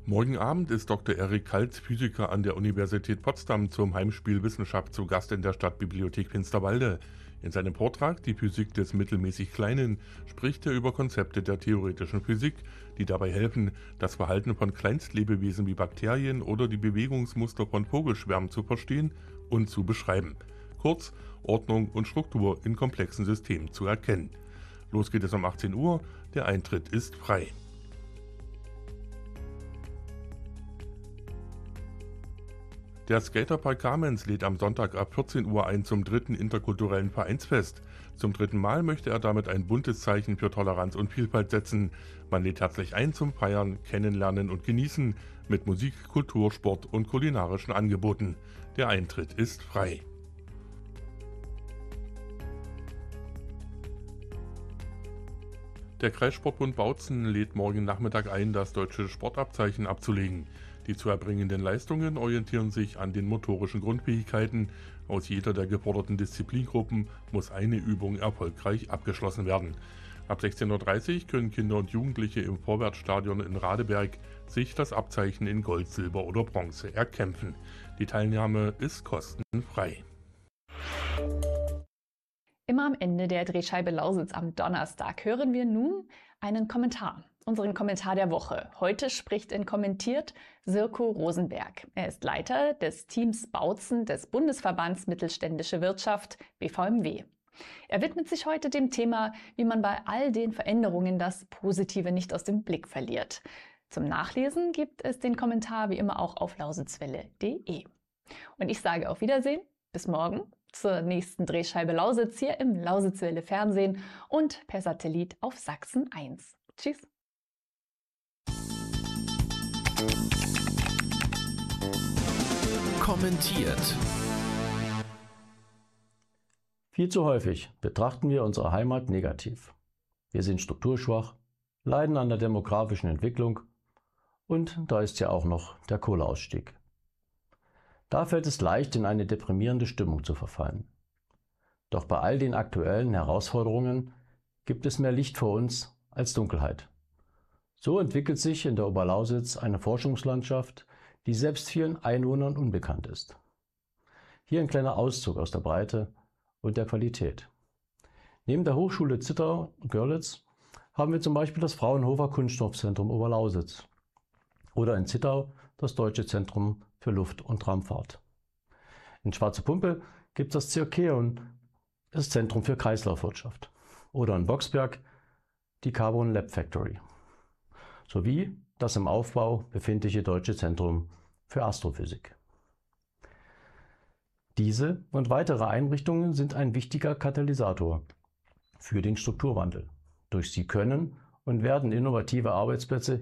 Morgen Abend ist Dr. Erik Kaltz, Physiker an der Universität Potsdam, zum Heimspiel Wissenschaft zu Gast in der Stadtbibliothek Finsterwalde. In seinem Vortrag »Die Physik des mittelmäßig Kleinen« spricht er über Konzepte der theoretischen Physik, die dabei helfen, das Verhalten von Kleinstlebewesen wie Bakterien oder die Bewegungsmuster von Vogelschwärmen zu verstehen und zu beschreiben. Kurz, Ordnung und Struktur in komplexen Systemen zu erkennen. Los geht es um 18 Uhr, der Eintritt ist frei. Der Skaterpark Kamenz lädt am Sonntag ab 14 Uhr ein zum 3. interkulturellen Vereinsfest. Zum 3. Mal möchte er damit ein buntes Zeichen für Toleranz und Vielfalt setzen. Man lädt herzlich ein zum Feiern, Kennenlernen und Genießen mit Musik, Kultur, Sport und kulinarischen Angeboten. Der Eintritt ist frei. Der Kreissportbund Bautzen lädt morgen Nachmittag ein, das deutsche Sportabzeichen abzulegen. Die zu erbringenden Leistungen orientieren sich an den motorischen Grundfähigkeiten. Aus jeder der geforderten Disziplingruppen muss eine Übung erfolgreich abgeschlossen werden. Ab 16:30 Uhr können Kinder und Jugendliche im Vorwärtsstadion in Radeberg sich das Abzeichen in Gold, Silber oder Bronze erkämpfen. Die Teilnahme ist kostenfrei. Immer am Ende der Drehscheibe Lausitz am Donnerstag hören wir nun einen Kommentar. Unseren Kommentar der Woche. Heute spricht und kommentiert Sirko Rosenberg. Er ist Leiter des Teams Bautzen des Bundesverbands Mittelständische Wirtschaft BVMW. Er widmet sich heute dem Thema, wie man bei all den Veränderungen das Positive nicht aus dem Blick verliert. Zum Nachlesen gibt es den Kommentar wie immer auch auf lausitzwelle.de. Und ich sage auf Wiedersehen, bis morgen zur nächsten Drehscheibe Lausitz hier im Lausitzwelle Fernsehen und per Satellit auf Sachsen 1. Tschüss! Kommentiert. Viel zu häufig betrachten wir unsere Heimat negativ. Wir sind strukturschwach, leiden an der demografischen Entwicklung und da ist ja auch noch der Kohleausstieg. Da fällt es leicht, in eine deprimierende Stimmung zu verfallen. Doch bei all den aktuellen Herausforderungen gibt es mehr Licht vor uns als Dunkelheit. So entwickelt sich in der Oberlausitz eine Forschungslandschaft, die selbst vielen Einwohnern unbekannt ist. Hier ein kleiner Auszug aus der Breite und der Qualität. Neben der Hochschule Zittau-Görlitz haben wir zum Beispiel das Fraunhofer Kunststoffzentrum Oberlausitz oder in Zittau das Deutsche Zentrum für Luft- und Raumfahrt. In Schwarze Pumpe gibt es das Circeon, das Zentrum für Kreislaufwirtschaft. Oder in Boxberg die Carbon Lab Factory. Sowie das im Aufbau befindliche Deutsche Zentrum für Astrophysik. Diese und weitere Einrichtungen sind ein wichtiger Katalysator für den Strukturwandel. Durch sie können und werden innovative Arbeitsplätze